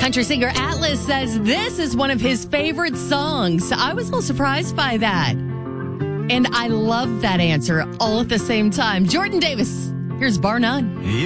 Country singer Atlas says this is one of his favorite songs. I was a little surprised by that. And I love that answer all at the same time. Jordan Davis, here's Bar None.